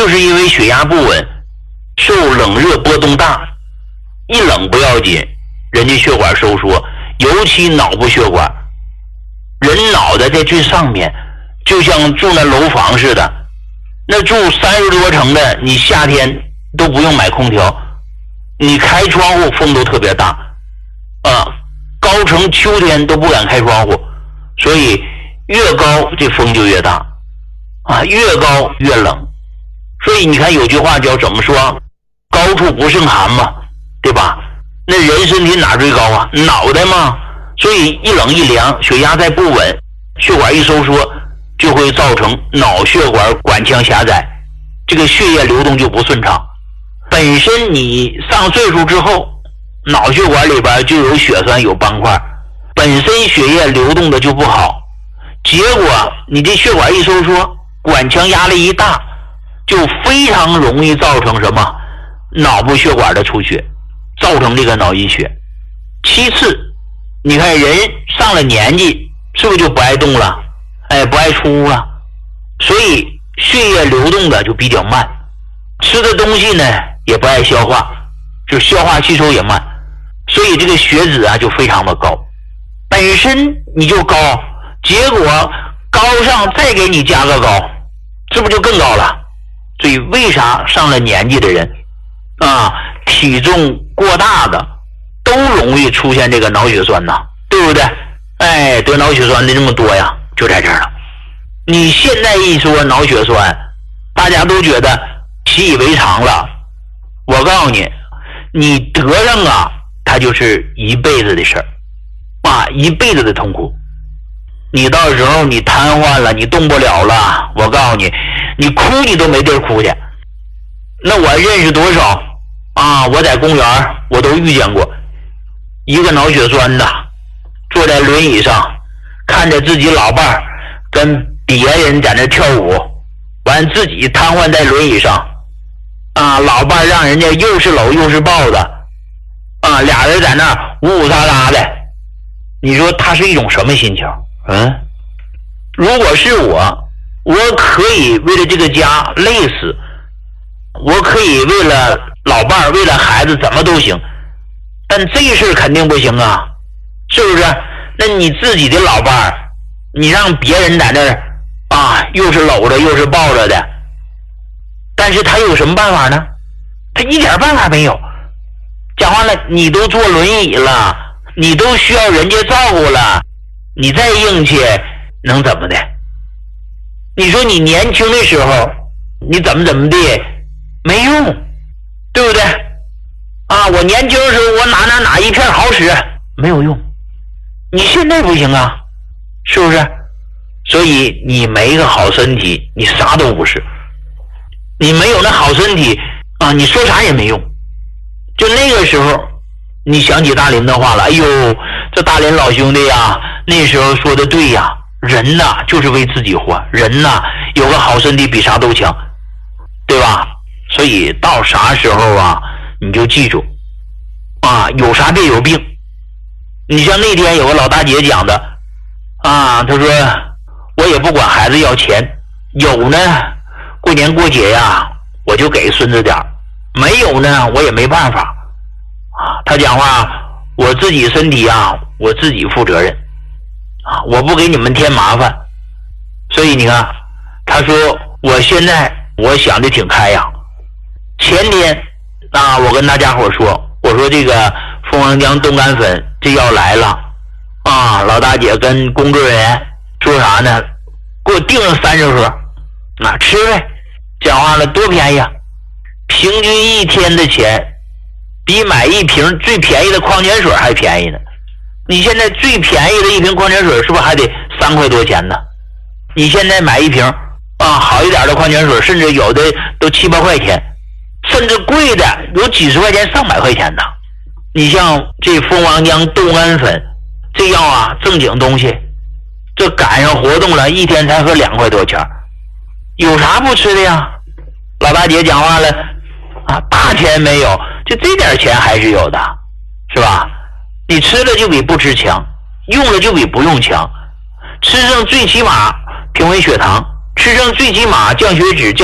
就是因为血压不稳，受冷热波动大，一冷不要紧，人家血管收缩，尤其脑部血管，人脑袋在最上面，就像住那楼房似的，那住30多层的，你夏天都不用买空调，你开窗户风都特别大啊，高层秋天都不敢开窗户，所以越高这风就越大啊，越高越冷。所以你看有句话叫怎么说，高处不胜寒嘛，对吧？那人身体哪最高啊？脑袋嘛。所以一冷一凉，血压再不稳，血管一收缩，就会造成脑血管管腔狭窄，这个血液流动就不顺畅。本身你上岁数之后，脑血管里边就有血栓有斑块，本身血液流动的就不好，结果你这血管一收缩，管腔压力一大，就非常容易造成什么脑部血管的出血，造成这个脑溢血。其次你看人上了年纪是不是就不爱动了，不爱出屋了，所以血液流动的就比较慢，吃的东西呢也不爱消化，就消化吸收也慢，所以这个血脂啊就非常的高，本身你就高，结果高上再给你加个高，是不是就更高了？所以为啥上了年纪的人啊，体重过大的都容易出现这个脑血栓呢？对不对？得脑血栓的这么多呀，就在这儿了。你现在一说脑血栓，大家都觉得习以为常了。我告诉你，你得上啊，它就是一辈子的事儿啊，一辈子的痛苦。你到时候你瘫痪了，你动不了了，我告诉你，你哭你都没地儿哭去。那我认识多少啊？我在公园我都遇见过一个脑血栓的，坐在轮椅上，看着自己老伴儿跟别人在那跳舞，完自己瘫痪在轮椅上啊，老伴儿让人家又是搂又是抱的啊，俩人在那呜呜喳喳的，你说他是一种什么心情？如果是我可以为了这个家累死，我可以为了老伴儿为了孩子怎么都行，但这事肯定不行啊，是不是？那你自己的老伴儿，你让别人在那儿啊，又是搂着又是抱着的，但是他有什么办法呢？他一点办法没有。讲话了，你都坐轮椅了，你都需要人家照顾了，你再硬气能怎么的？你说你年轻的时候你怎么的没用，对不对啊？我年轻的时候我哪一片好使，没有用。你现在不行啊，是不是？所以你没个好身体，你啥都不是。你没有那好身体啊，你说啥也没用。就那个时候你想起大林的话了，哎呦，这大林老兄弟呀，那时候说的对呀，人呐就是为自己活，人呐有个好身体比啥都强，对吧？所以到啥时候啊，你就记住啊，有啥别有病。你像那天有个老大姐讲的啊，她说我也不管孩子要钱，有呢过年过节呀我就给孙子点，没有呢我也没办法啊。她讲话，我自己身体啊我自己负责任啊，我不给你们添麻烦。所以你看，她说我现在我想的挺开呀。前天啊，我跟大家伙说，我说这个凤凰江冻干粉这药来了啊，老大姐跟工作人员说啥呢？给我订了30盒啊，吃呗。讲话了，多便宜啊！平均一天的钱比买一瓶最便宜的矿泉水还便宜呢。你现在最便宜的一瓶矿泉水是不是还得3块多钱呢？你现在买一瓶啊好一点的矿泉水，甚至有的都7、8块钱，甚至贵的有几十块钱、上百块钱的。你像这蜂王浆冻干粉这药啊，正经东西，这赶上活动了，一天才喝2块多钱，有啥不吃的呀？老大姐讲话了啊，大钱没有，就这点钱还是有的，是吧？你吃了就比不吃强，用了就比不用强，吃上最起码平稳血糖，吃上最起码降血脂。